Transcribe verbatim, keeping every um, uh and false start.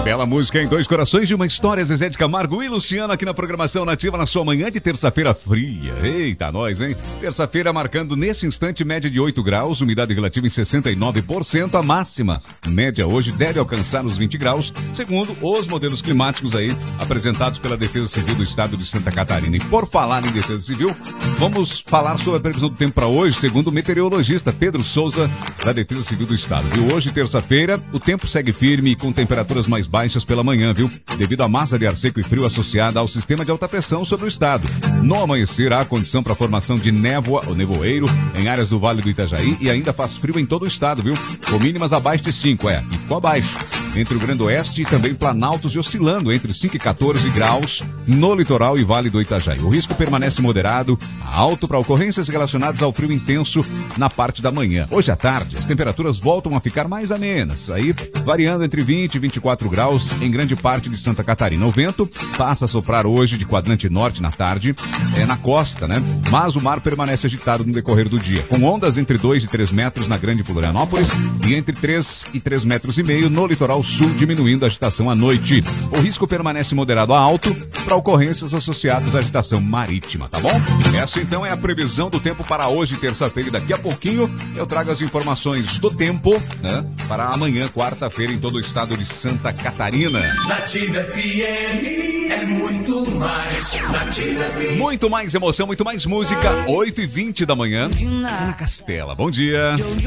Bela música em Dois Corações de uma História, Zezé de Camargo e Luciano aqui na programação nativa na sua manhã de terça-feira fria. Eita, nós, hein? Terça-feira marcando nesse instante média de oito graus, umidade relativa em sessenta e nove por cento, a máxima média hoje deve alcançar os vinte graus, segundo os modelos climáticos aí apresentados pela Defesa Civil do Estado de Santa Catarina. E por falar em Defesa Civil, vamos falar sobre a previsão do tempo para hoje, segundo o meteorologista Pedro Souza, da Defesa Civil do Estado. E hoje, terça-feira, o tempo segue firme com temperaturas mais baixas pela manhã, viu? Devido à massa de ar seco e frio associada ao sistema de alta pressão sobre o estado. No amanhecer, há condição para a formação de névoa ou nevoeiro em áreas do Vale do Itajaí e ainda faz frio em todo o estado, viu? Com mínimas abaixo de cinco, é, e ficou abaixo. Entre o Grande Oeste e também Planaltos e oscilando entre cinco e quatorze graus no litoral e Vale do Itajaí. O risco permanece moderado, alto para ocorrências relacionadas ao frio intenso na parte da manhã. Hoje à tarde, as temperaturas voltam a ficar mais amenas, aí variando entre vinte e vinte e quatro graus em grande parte de Santa Catarina. O vento passa a soprar hoje de quadrante norte na tarde, é na costa, né? Mas o mar permanece agitado no decorrer do dia, com ondas entre dois e três metros na Grande Florianópolis e entre três e três metros e meio no litoral sul, diminuindo a agitação à noite. O risco permanece moderado a alto para ocorrências associadas à agitação marítima, tá bom? Essa então é a previsão do tempo para hoje, terça-feira, e daqui a pouquinho eu trago as informações do tempo, né, para amanhã, quarta-feira, em todo o estado de Santa Catarina. Nativa F M é muito mais. Nativa F M. Muito mais emoção, muito mais música. oito e vinte da manhã. Ana Castela, bom dia.